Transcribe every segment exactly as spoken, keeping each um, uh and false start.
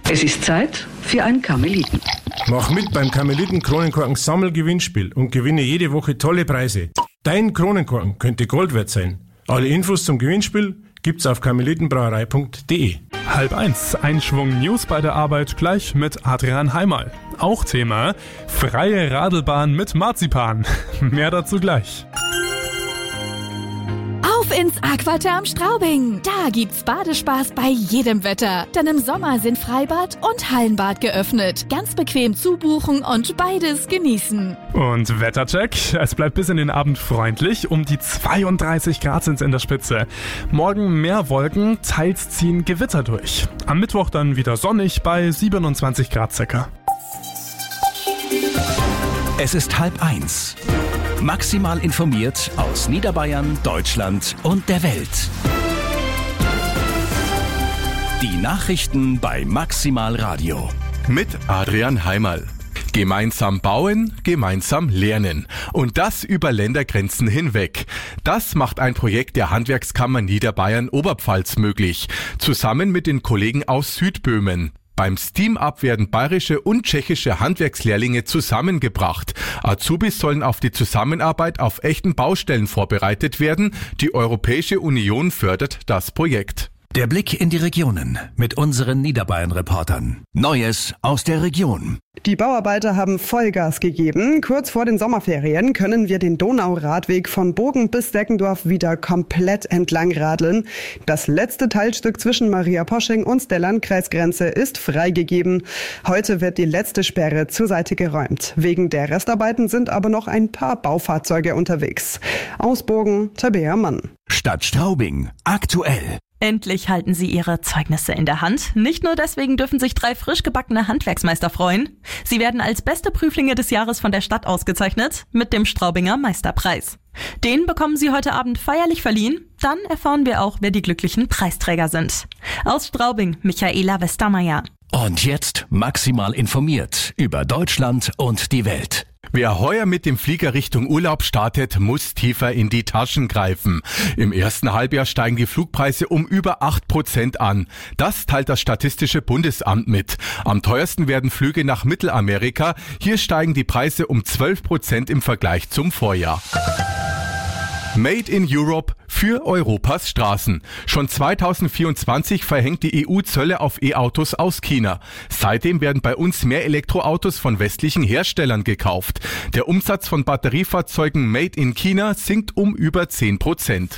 Es ist Zeit für ein Karmeliten. Mach mit beim Karmeliten Kronenkorken Sammelgewinnspiel und gewinne jede Woche tolle Preise. Dein Kronenkorken könnte Gold wert sein. Alle Infos zum Gewinnspiel gibt's auf karmelitenbrauerei punkt de. Halb eins, ein Schwung News bei der Arbeit gleich mit Adrian Heimal. Auch Thema, freie Radlbahn mit Marzipan. Mehr dazu gleich. Auf ins Aquaterm Straubing. Da gibt's Badespaß bei jedem Wetter. Denn im Sommer sind Freibad und Hallenbad geöffnet. Ganz bequem zubuchen und beides genießen. Und Wettercheck. Es bleibt bis in den Abend freundlich. Um die zweiunddreißig Grad sind's in der Spitze. Morgen mehr Wolken, teils ziehen Gewitter durch. Am Mittwoch dann wieder sonnig bei siebenundzwanzig Grad circa. Es ist halb eins. Maximal informiert aus Niederbayern, Deutschland und der Welt. Die Nachrichten bei Maximal Radio. Mit Adrian Heimal. Gemeinsam bauen, gemeinsam lernen. Und das über Ländergrenzen hinweg. Das macht ein Projekt der Handwerkskammer Niederbayern-Oberpfalz möglich. Zusammen mit den Kollegen aus Südböhmen. Beim Steam-Up werden bayerische und tschechische Handwerkslehrlinge zusammengebracht. Azubis sollen auf die Zusammenarbeit auf echten Baustellen vorbereitet werden. Die Europäische Union fördert das Projekt. Der Blick in die Regionen mit unseren Niederbayern-Reportern. Neues aus der Region. Die Bauarbeiter haben Vollgas gegeben. Kurz vor den Sommerferien können wir den Donauradweg von Bogen bis Deckendorf wieder komplett entlang radeln. Das letzte Teilstück zwischen Maria-Posching und der Landkreisgrenze ist freigegeben. Heute wird die letzte Sperre zur Seite geräumt. Wegen der Restarbeiten sind aber noch ein paar Baufahrzeuge unterwegs. Aus Bogen, Tabea Mann. Stadt Straubing, aktuell. Endlich halten sie ihre Zeugnisse in der Hand. Nicht nur deswegen dürfen sich drei frisch gebackene Handwerksmeister freuen. Sie werden als beste Prüflinge des Jahres von der Stadt ausgezeichnet mit dem Straubinger Meisterpreis. Den bekommen sie heute Abend feierlich verliehen. Dann erfahren wir auch, wer die glücklichen Preisträger sind. Aus Straubing, Michaela Westermeier. Und jetzt maximal informiert über Deutschland und die Welt. Wer heuer mit dem Flieger Richtung Urlaub startet, muss tiefer in die Taschen greifen. Im ersten Halbjahr steigen die Flugpreise um über acht Prozent an. Das teilt das Statistische Bundesamt mit. Am teuersten werden Flüge nach Mittelamerika. Hier steigen die Preise um zwölf Prozent im Vergleich zum Vorjahr. Made in Europe für Europas Straßen. Schon zweitausendvierundzwanzig verhängt die E U Zölle auf E-Autos aus China. Seitdem werden bei uns mehr Elektroautos von westlichen Herstellern gekauft. Der Umsatz von Batteriefahrzeugen Made in China sinkt um über zehn Prozent.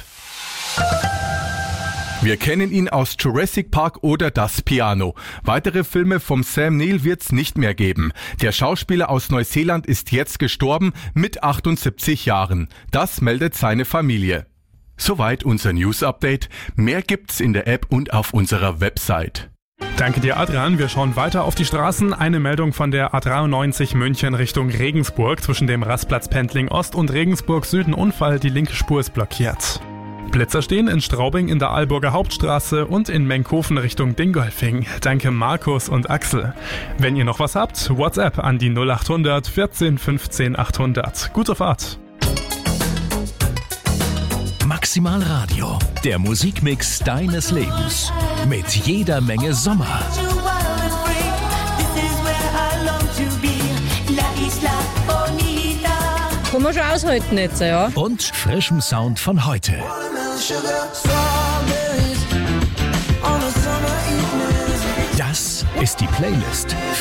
Wir kennen ihn aus Jurassic Park oder Das Piano. Weitere Filme vom Sam Neill wird's nicht mehr geben. Der Schauspieler aus Neuseeland ist jetzt gestorben mit achtundsiebzig Jahren. Das meldet seine Familie. Soweit unser News-Update. Mehr gibt's in der App und auf unserer Website. Danke dir, Adrian. Wir schauen weiter auf die Straßen. Eine Meldung von der A dreiundneunzig München Richtung Regensburg. Zwischen dem Rastplatz Pendling Ost und Regensburg Süden Unfall. Die linke Spur ist blockiert. Blitzer stehen in Straubing in der Aalburger Hauptstraße und in Menkhofen Richtung Dingolfing. Danke Markus und Axel. Wenn ihr noch was habt, WhatsApp an die null achthundert vierzehn fünfzehn achthundert. Gute Fahrt. Maximal Radio, der Musikmix deines Lebens. Mit jeder Menge Sommer. Kann man schon aushalten jetzt, ja. Und frischem Sound von heute. Das ist die Playlist